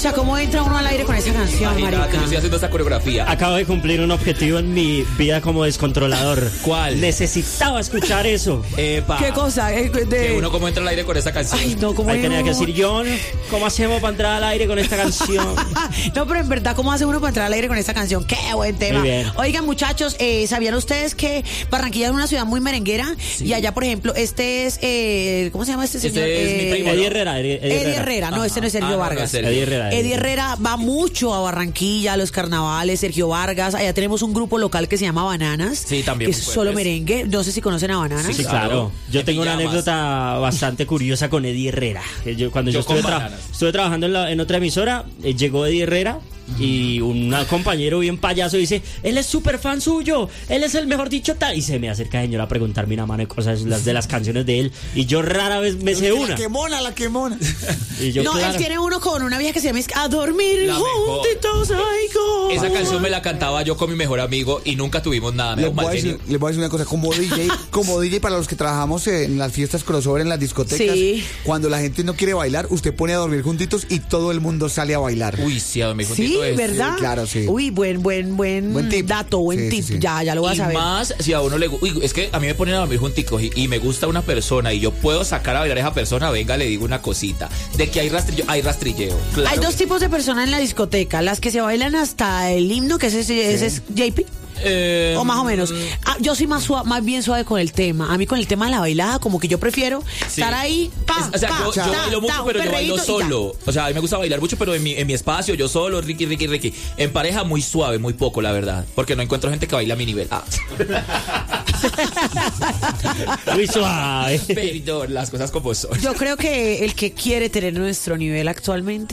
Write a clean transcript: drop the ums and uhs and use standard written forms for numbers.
Pucha, ¿cómo entra uno al aire con esa canción, Imagínate, marica? yo estoy haciendo esta coreografía. Acabo de cumplir un objetivo en mi vida como descontrolador. ¿Cuál? Necesitaba escuchar eso. Epa. ¿Qué cosa? Que uno cómo entra al aire con esa canción. Ay, no, ¿cómo Ahí tenía que uno? decir, John, ¿cómo hacemos para entrar al aire con esta canción? No, pero en verdad, ¿cómo hace uno para entrar al aire con esta canción? ¡Qué buen tema! Muy bien. Oigan, muchachos, ¿sabían ustedes que Barranquilla es una ciudad muy merenguera? Sí. Y allá, por ejemplo, este es... ¿cómo se llama este señor? es mi primo, ¿no? Eddie Herrera. Eddie Herrera. No, este no es Sergio no, no Vargas. es Sergio. Eddie Herrera. Eddie Herrera va mucho a Barranquilla, a los carnavales, Sergio Vargas. Allá tenemos un grupo local que se llama Bananas. Sí, también Que es muy solo fuertes. merengue. No sé si conocen a Bananas. Sí, Claro. claro. Yo En tengo una pijamas. anécdota bastante curiosa con Eddie Herrera. Cuando yo Yo con estuve, Bananas. estuve trabajando en otra emisora, llegó Eddie Herrera y un compañero bien payaso dice, él es súper fan suyo, él es el mejor dicho tal. Y se me acerca el señor a preguntarme una mano de cosas de las canciones de él. Y yo rara vez me sé una. La quemona. Y yo, No, claro, él tiene uno con una vieja que se llama A dormir La mejor. juntitos, ay, cómo. Esa canción me la cantaba yo con mi mejor amigo y nunca tuvimos nada. Me da Les un voy, mal a decir, genio. les voy a decir una cosa, como DJ para los que trabajamos en las fiestas crossover, en las discotecas, Sí. cuando la gente no quiere bailar, usted pone a dormir juntitos y todo el mundo sale a bailar. Uy, sí, a dormir Sí, juntito es. ¿verdad? Sí, claro, sí. Uy, buen tip. dato, buen Sí, tip. sí, sí. Ya lo vas Y a ver. más si a uno le gusta. Es que a mí me ponen a dormir junticos y me gusta una persona y yo puedo sacar a bailar a esa persona, venga, le digo una cosita. De que hay rastrilleo. Claro Hay dos que- tipos de personas en la discoteca, las que se bailan hasta el himno, que ese es JP. O más o menos. Yo soy más bien suave con el tema. A mí con el tema de la bailada, como que yo prefiero Sí. estar ahí. Pa, O sea, pa, yo ta, bailo mucho, ta, pero yo bailo perreíto y ya. solo. O sea, a mí me gusta bailar mucho, pero en mi espacio, yo solo, Ricky. En pareja, muy suave, muy poco, la verdad. Porque no encuentro gente que baila a mi nivel. muy suave. Perdón, las cosas como son. Yo creo que el que quiere tener nuestro nivel actualmente